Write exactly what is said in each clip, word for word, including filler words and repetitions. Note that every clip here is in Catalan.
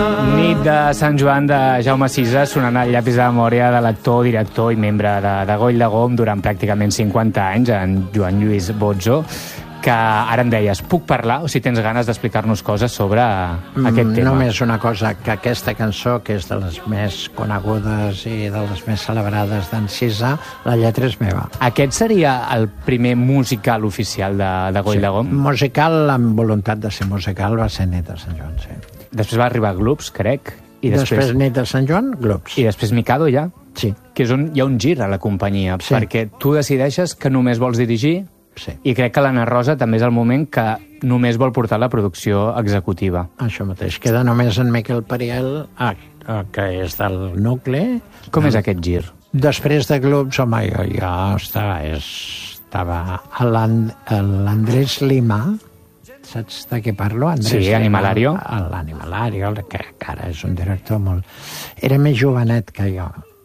Nit de Sant Joan de Jaume Sisa sonant al llapis de memòria de l'actor, director i membre de, de Goll de Gom durant pràcticament cinquanta anys, en Joan Lluís Bozzo, que ara em deies, puc parlar o si tens ganes d'explicar-nos coses sobre mm, aquest tema? Només una cosa, que aquesta cançó, que és de les més conegudes i de les més celebrades d'en Sisa, la lletra és meva. Aquest seria el primer musical oficial de, de Goll sí. de Gom? Musical, amb voluntat de ser musical, va ser Nit de Sant Joan, sí. Després va arribar Gloops, crec. I després, després Nit de Sant Joan, Gloops. I després Mikado, ja? Sí. Que és on hi ha un gir a la companyia, sí. Perquè tu decideixes que només vols dirigir, sí. I crec que l'Anna Rosa també és el moment que només vol portar la producció executiva. Això mateix. Queda només en Miquel Pariel, ah, que és del nucli. Com és aquest gir? Després de Gloops, home, jo ja estava, estava a l'Andrés Lima. Saps de què parlo? Andrés sí, Animalario. L'Animalario, que ara és un director molt... Era més jovenet que jo.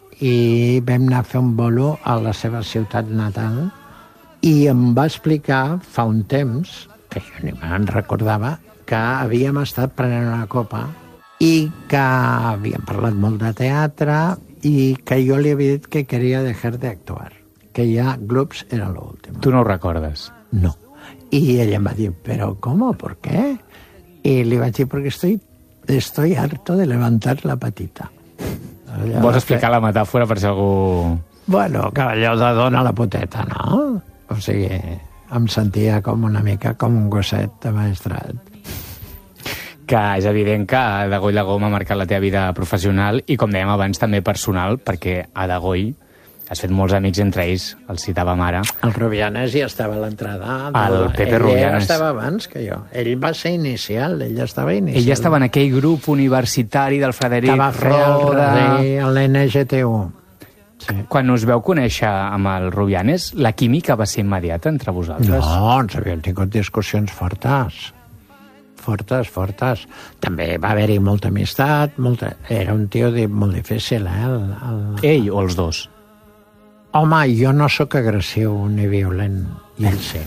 I vam anar a fer un bolo a la seva ciutat natal i em va explicar fa un temps, que jo ni me'n recordava, que havíem estat prenent una copa i que havíem parlat molt de teatre i que jo li havia dit que queria dejar de actuar, que ja Gloops era l'últim. Tu no ho recordes? No. Y ella me dijo, ¿pero cómo? ¿Por qué? Y le iba a decir, porque estoy, estoy harto de levantar la patita. Allò Vols explicar fer... la metàfora per si algú... Bueno, que allò de dona la poteta, no? O sigui, em sentia com una mica com un gosset de maestrat. Que és evident que de Goll de Gom ha marcat la teva vida professional i, com dèiem abans, també personal, perquè a de Goll has fet molts amics, entre ells, el citàvem ara. El Rubianes ja estava a l'entrada. El Pepe ell Rubianes. Ell estava abans que jo. Ell va ser inicial, ell estava inicial. Ell ja estava en aquell grup universitari del Frederic Roda. Que va fer el N G T U. Sí. Quan us veu conèixer amb el Rubianes, la química va ser immediata entre vosaltres? No, ens havíem tingut discussions fortes. Fortes, fortes. També va haver-hi molta amistat, molta... era un tio molt difícil, eh? El, el... Ell o els dos? Home, jo no sóc agressiu ni violent, i ell sí.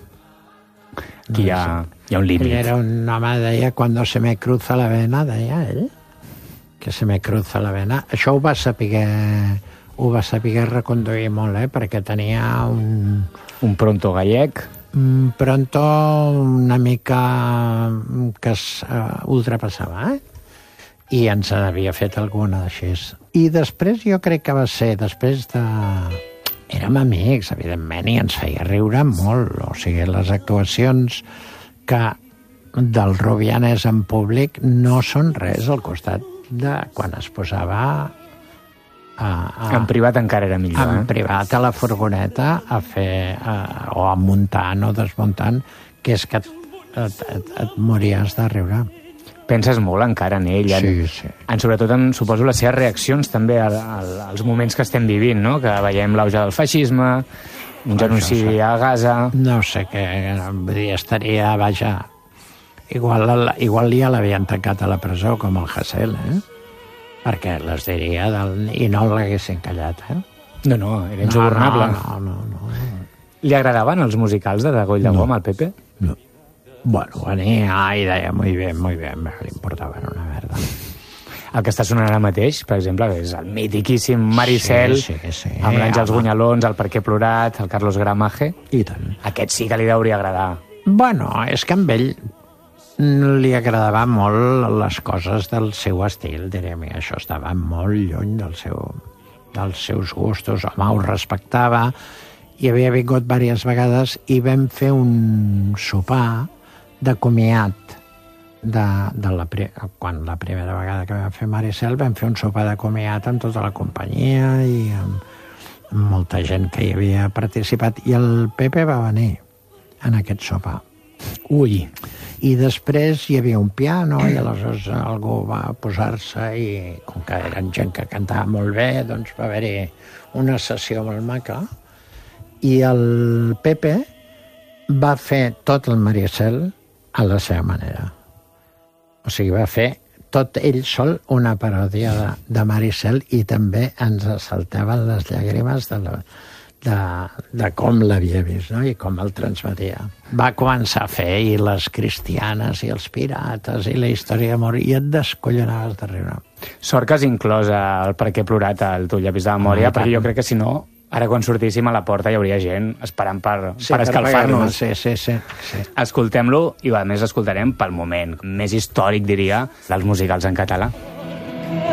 Aquí hi ha, hi ha un límit. Ell era un home, deia, quan se me cruza la vena, deia ell, que se me cruza la vena. Això ho va saber, ho va saber reconduir molt, eh? Perquè tenia un... Un pronto gallec. Un pronto una mica que es uh, ultrapassava, eh? I ens havia fet alguna d'així. I després jo crec que va ser, després de... Érem amics, evidentment, i ens feia riure molt. O sigui, les actuacions que del Rubianes en públic no són res al costat de quan es posava... A, a, en privat encara era millor, en eh? En privat a la furgoneta a fer, a, o a muntant o desmuntant, que és que et, et, et, et mories de riure. Penses molt encara en ell, en, sí, sí. en sobretot en, suposo, les seves reaccions també a, a, als moments que estem vivint, no? Que veiem l'auge del feixisme, un genocidi a Gaza... No sé què, vull dir, estaria, vaja, igual, igual ja l'havien tancat a la presó, com el Hasél, eh? Perquè les diria del, i no l'haguessin callat, eh? No, no, era insubornable. No, no, no, no. Li agradaven els musicals de Goll de Gom no. al Pepe? No. Bueno, venia i deia muy bien, muy bien, li importava una merda. El que està sonant ara mateix, per exemple, és el mitiquíssim Maricel, sí, sí, sí. amb l'Àngels Gunyalons, el Per què plorat, el Carlos Gramaje. I tant. Aquest sí que li hauria agradar. Bueno, és que amb ell li agradava molt les coses del seu estil, direm, i això estava molt lluny del seu, dels seus gustos. Home, ho respectava, i havia vingut diverses vegades i vam fer un sopar de comiat de, de la, quan la primera vegada que vam fer Maricel vam fer un sopar de comiat amb tota la companyia i amb, amb molta gent que hi havia participat, i el Pepe va venir en aquest sopar. Ui! I després hi havia un piano i aleshores algú va posar-se i com que eren gent que cantava molt bé, doncs va haver-hi una sessió molt maca i el Pepe va fer tot el Maricel a la seva manera. O sigui, va fer tot ell sol una paròdia de, de Maricel i també ens saltaven les llàgrimes de la, de, de com l'havia vist, no? I com el transmetia. Va començar a fer i les cristianes i els pirates i la història d'amor, i et descollonaves de riure. Sort que has inclòs el Per què he plorat al Tu llavis de memòria, perquè jo crec que si no, ara quan sortíssim a la porta hi hauria gent esperant per, sí, per escalfar-nos. Sí, sí, sí, sí. Escoltem-lo i a més escoltarem pel moment més històric, diria, dels musicals en català.